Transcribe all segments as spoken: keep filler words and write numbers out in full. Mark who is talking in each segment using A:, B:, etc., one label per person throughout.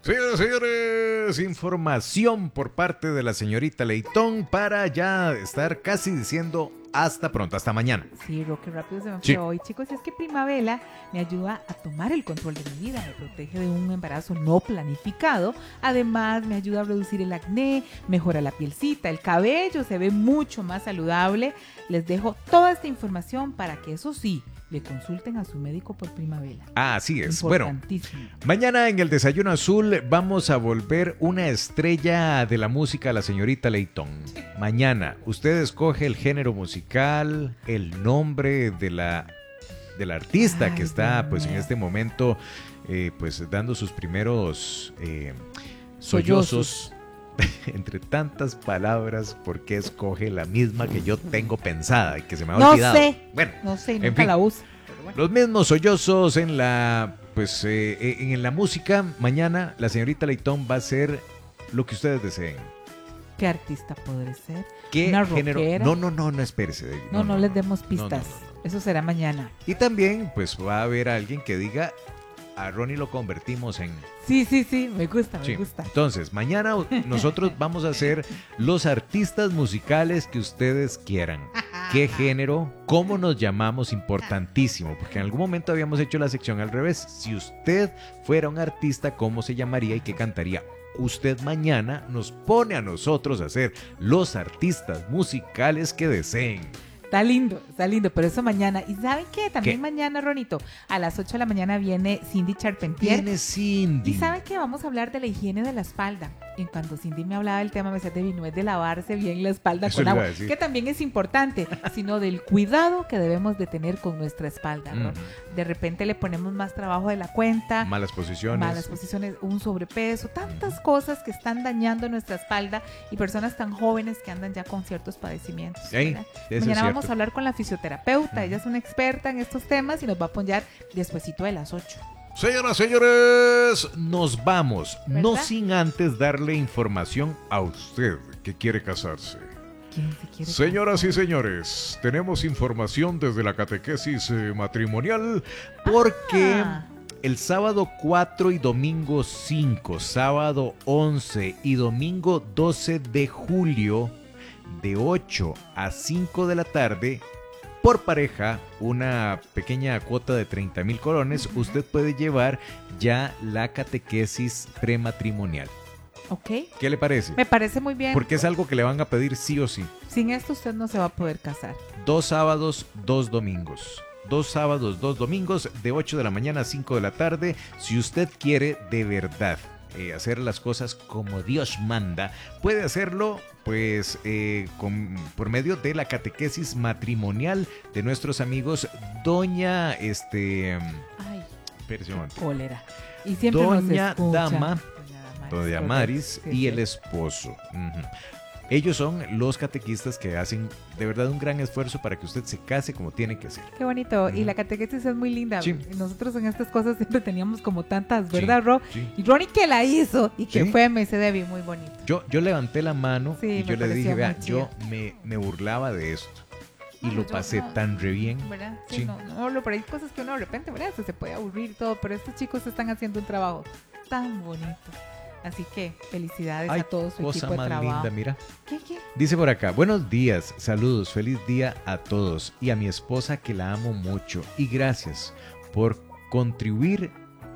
A: Señoras y señores, información por parte de la señorita Leitón para ya estar casi diciendo hasta pronto, hasta mañana.
B: Sí, Roque, rápido se me fue
A: Sí.
B: hoy. Chicos, es que Primavera me ayuda a tomar el control de mi vida, me protege de un embarazo no planificado, además me ayuda a reducir el acné, mejora la pielcita, el cabello se ve mucho más saludable. Les dejo toda esta información para que, eso sí, le consulten a su médico por Primavera.
A: Ah, así es. Bueno,
B: Importantísimo.
A: mañana en el Desayuno Azul vamos a volver una estrella de la música, la señorita Leitón. Mañana usted escoge el género musical, el nombre de la, de la artista
B: Ay,
A: que está
B: Dios
A: pues en
B: mío.
A: este momento eh, pues dando sus primeros eh, sollozos.
B: Sollozos.
A: Entre tantas palabras, ¿por qué escoge la misma que yo tengo pensada y que se me ha
B: No
A: olvidado?
B: sé.
A: Bueno,
B: No sé,
A: en
B: nunca
A: fin.
B: la uso. Pero bueno.
A: Los mismos sollozos en la, pues, eh, eh, en la música. Mañana la señorita Leitón va a hacer lo que ustedes deseen.
B: ¿Qué artista podré ser?
A: ¿Qué
B: ¿Una
A: género?
B: rockera?
A: No, no, no, no, espérese. David.
B: No, no, les demos
A: no,
B: pistas.
A: no, no, no.
B: Eso será mañana.
A: Y también, pues, va a haber alguien que diga, a Ronnie lo convertimos en...
B: Sí, sí, sí, me gusta, me
A: Sí.
B: gusta.
A: Entonces, mañana nosotros vamos a hacer los artistas musicales que ustedes quieran. ¿Qué género? ¿Cómo nos llamamos? Importantísimo, porque en algún momento habíamos hecho la sección al revés. Si usted fuera un artista, ¿cómo se llamaría y qué cantaría? Usted mañana nos pone a nosotros a hacer los artistas musicales que deseen.
B: Está lindo, está lindo, pero eso mañana. ¿Y saben qué? También
A: ¿Qué?
B: mañana, Ronito, a las ocho de la mañana viene Cindy Charpentier.
A: Viene Cindy.
B: Y saben que vamos a hablar de la higiene de la espalda. En cuando Cindy me hablaba del tema, me decía, Debbie, no es de lavarse bien la espalda
A: Eso
B: con
A: le iba a
B: agua,
A: decir.
B: que también es importante, sino del cuidado que debemos de tener con nuestra espalda, ¿no?
A: Mm.
B: De repente le ponemos más trabajo de la cuenta,
A: Malas posiciones.
B: malas posiciones, un sobrepeso, tantas cosas que están dañando nuestra espalda y personas tan jóvenes que andan ya con ciertos padecimientos.
A: Ey,
B: ¿verdad?
A: eso es
B: Mañana vamos
A: cierto.
B: a hablar con la fisioterapeuta,
A: Ujú.
B: ella es una experta en estos temas y nos va a apoyar despuesito de las ocho.
A: Señoras, señores, nos vamos, no
B: ¿Verdad?
A: sin antes darle información a usted que quiere casarse.
B: ¿Quién se quiere
A: Señoras y
B: casar?
A: señores, tenemos información desde la catequesis eh, matrimonial porque
B: Ah.
A: el sábado cuatro y domingo cinco, sábado once y domingo doce de julio de ocho a cinco de la tarde, por pareja, una pequeña cuota de treinta mil colones,
B: Ujú.
A: usted puede llevar ya la catequesis prematrimonial.
B: Ok,
A: ¿Qué le parece?
B: me parece muy bien.
A: Porque es algo que le van a pedir sí o sí.
B: Sin esto usted no se va a poder casar.
A: Dos sábados, dos domingos. Dos sábados, dos domingos, de ocho de la mañana a cinco de la tarde. Si usted quiere de verdad eh, hacer las cosas como Dios manda, puede hacerlo pues eh, con, por medio de la catequesis matrimonial de nuestros amigos Doña, este,
B: Ay,
A: espérese un momento.
B: cólera. Y siempre
A: Doña
B: nos escucha.
A: Dama,
B: Doña Damaris,
A: Doña
B: correcto.
A: Maris
B: Sí,
A: y
B: sí.
A: el esposo. Ujú. Ellos son los catequistas que hacen de verdad un gran esfuerzo para que usted se case como tiene que ser.
B: Qué bonito. Y
A: Ujú.
B: la catequesis es muy linda.
A: Sí.
B: Nosotros en estas cosas siempre teníamos como tantas,
A: Sí,
B: ¿verdad, Ro?
A: sí.
B: Y Ronnie que la hizo y que
A: Sí.
B: fue, me dice Debbie, muy bonito.
A: Yo, yo levanté la mano
B: Sí,
A: y
B: me
A: yo le
B: pareció
A: dije, vea,
B: muy
A: yo
B: chida.
A: me, me burlaba de esto. Y
B: No,
A: lo
B: yo
A: pasé
B: no.
A: tan re bien.
B: ¿Verdad? Sí,
A: Sí.
B: no, no, lo- pero hay cosas que uno de repente, ¿verdad? Se, se puede aburrir y todo, pero estos chicos están haciendo un trabajo tan bonito. Así que felicidades
A: Ay,
B: a todo su
A: cosa
B: equipo de
A: más
B: trabajo.
A: linda, mira.
B: ¿Qué, qué?
A: Dice por acá, buenos días, saludos, feliz día a todos y a mi esposa que la amo mucho y gracias por contribuir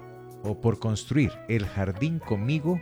A: o por construir el jardín conmigo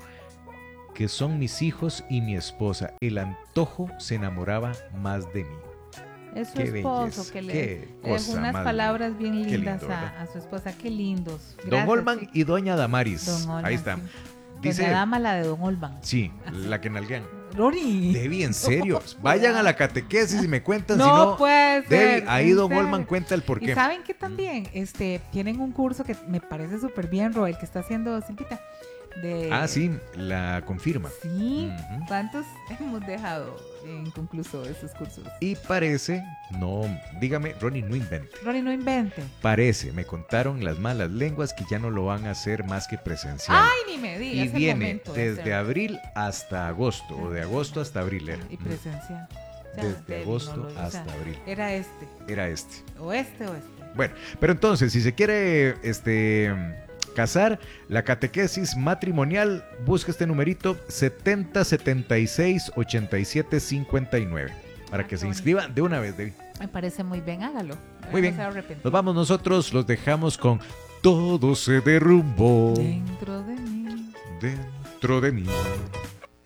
A: que son mis hijos y mi esposa. El antojo se enamoraba más de mí.
B: Es su
A: Qué
B: esposo
A: belleza,
B: que le,
A: qué
B: le dejó
A: cosa
B: unas
A: más
B: palabras bien
A: Qué
B: lindas
A: lindo,
B: a,
A: ¿verdad?
B: a su esposa. Qué lindos.
A: Don
B: Gracias,
A: Olman
B: sí.
A: y Doña Damaris.
B: Don Olman,
A: Ahí está.
B: sí.
A: Dice,
B: Doña Dama, la de Don Olman.
A: sí,
B: Así.
A: la que nalguean.
B: Ronnie.
A: Debbie, en serio, vayan a la catequesis y me cuentan
B: No,
A: si no.
B: puede
A: Debbie,
B: ser.
A: ahí
B: en
A: Don
B: serio.
A: Olman cuenta el
B: Y
A: porqué.
B: saben que también este, tienen un curso que me parece súper bien, Ro, el que está haciendo Silvita. De...
A: Ah, sí, la confirma.
B: Sí.
A: Ujú.
B: ¿Cuántos hemos dejado inconcluso esos cursos?
A: Y parece, no, dígame, Ronnie, no invente.
B: Ronnie, no invente.
A: Parece, me contaron las malas lenguas que ya no lo van a hacer más que presencial.
B: Ay, ni me digas.
A: y
B: es el
A: viene
B: momento de
A: desde
B: hacerlo.
A: abril hasta agosto, o de agosto hasta abril era.
B: Y presencial. Ya,
A: Desde
B: Debbie,
A: agosto
B: no lo- o
A: hasta
B: sea,
A: abril.
B: Era este.
A: Era este.
B: O este o este.
A: Bueno, pero entonces, si se quiere este, casar, la catequesis matrimonial, busca este numerito setenta setenta y seis ochenta y siete cincuenta y nueve para
B: Ah,
A: que
B: qué
A: se
B: bonito.
A: inscriba de una vez, Debbie.
B: Me parece muy bien, hágalo.
A: Muy bien.
B: No se va a arrepentir.
A: Nos vamos nosotros, los dejamos con Todo se derrumbó
B: Dentro de mí.
A: dentro de mí.